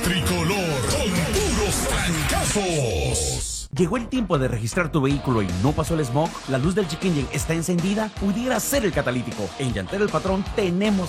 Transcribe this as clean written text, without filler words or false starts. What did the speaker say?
tricolor con puros trancazos. ¿Llegó el tiempo de registrar tu vehículo y no pasó el smog? ¿La luz del check engine está encendida? Pudiera ser el catalítico. En Llantera El Patrón tenemos